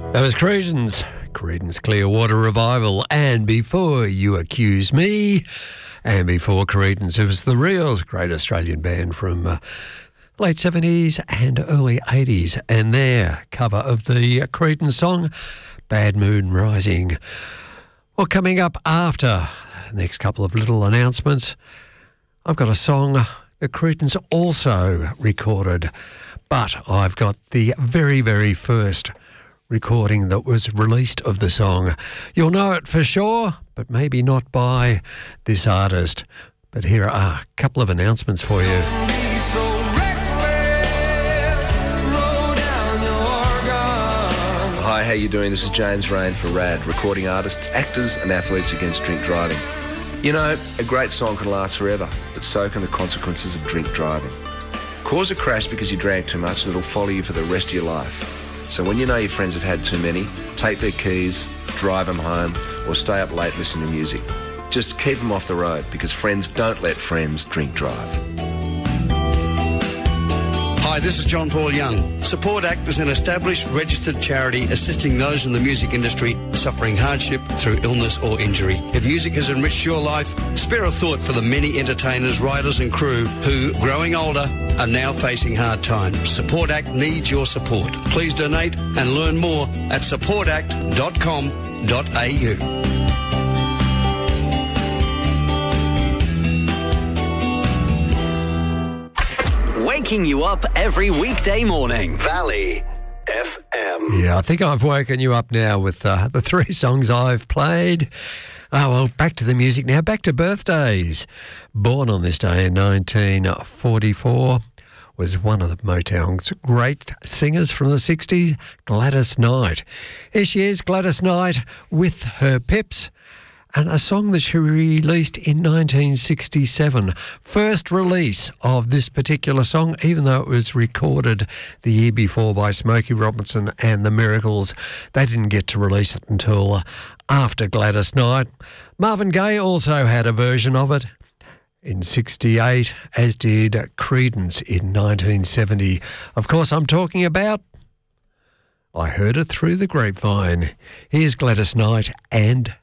That was Creedence Clearwater Revival, and Before You Accuse Me, and before Creedence, it was the Reels, great Australian band from late 70s and early 80s, and their cover of the Creedence song, Bad Moon Rising. Well, coming up after the next couple of little announcements, I've got a song that Creedence also recorded, but I've got the very, very first recording that was released of the song. You'll know it for sure, but maybe not by this artist. But here are a couple of announcements for you. Hi, how you doing? This is James Rain for RAD, recording artists, actors and athletes against drink driving. You know, a great song can last forever, but so can the consequences of drink driving. Cause a crash because you drank too much and it'll follow you for the rest of your life. So when you know your friends have had too many, take their keys, drive them home, or stay up late listening to music. Just keep them off the road, because friends don't let friends drink drive. Hi, this is John Paul Young. Support Act is an established, registered charity assisting those in the music industry suffering hardship through illness or injury. If music has enriched your life, spare a thought for the many entertainers, writers and crew who, growing older, are now facing hard times. Support Act needs your support. Please donate and learn more at supportact.com.au. Waking you up every weekday morning. Valley FM. Yeah, I think I've woken you up now with the three songs I've played. Oh, well, back to the music now. Back to birthdays. Born on this day in 1944 was one of the Motown's great singers from the 60s, Gladys Knight. Here she is, Gladys Knight, with her Pips, and a song that she released in 1967. First release of this particular song, even though it was recorded the year before by Smokey Robinson and the Miracles. They didn't get to release it until after Gladys Knight. Marvin Gaye also had a version of it in 68, as did Creedence in 1970. Of course, I'm talking about I Heard It Through the Grapevine. Here's Gladys Knight and